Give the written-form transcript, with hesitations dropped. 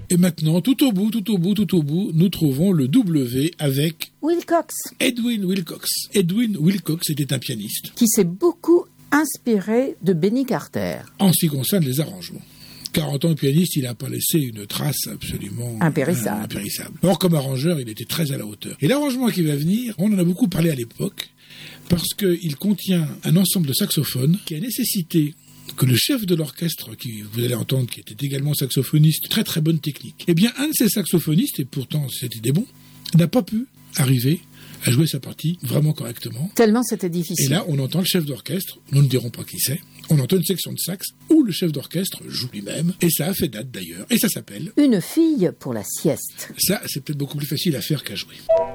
Et maintenant, tout au bout, nous trouvons le W avec Wilcox. Edwin Wilcox. Edwin Wilcox était un pianiste. Qui s'est beaucoup inspiré de Benny Carter. En ce qui concerne les arrangements. 40 ans de pianiste, il n'a pas laissé une trace absolument impérissable. Or, comme arrangeur, il était très à la hauteur. Et l'arrangement qui va venir, on en a beaucoup parlé à l'époque, parce qu'il contient un ensemble de saxophones qui a nécessité que le chef de l'orchestre, qui vous allez entendre, qui était également saxophoniste, très très bonne technique, eh bien, un de ces saxophonistes, et pourtant c'était des bons, n'a pas pu arriver à jouer sa partie vraiment correctement. Tellement c'était difficile. Et là, on entend le chef d'orchestre, nous ne dirons pas qui c'est, on entend une section de sax où le chef d'orchestre joue lui-même, et ça a fait date d'ailleurs, et ça s'appelle... Une fille pour la sieste. Ça, c'est peut-être beaucoup plus facile à faire qu'à jouer.